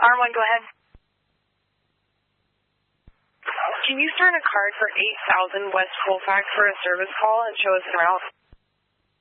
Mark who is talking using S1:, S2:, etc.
S1: R1, go ahead. Can you start a card for 8,000 West Colfax for a service call and show us the route?